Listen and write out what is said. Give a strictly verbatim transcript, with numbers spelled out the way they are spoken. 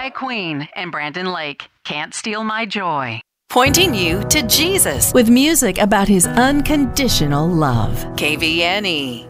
My Queen and Brandon Lake, Can't Steal My Joy. Pointing you to Jesus with music about his unconditional love. K V N E.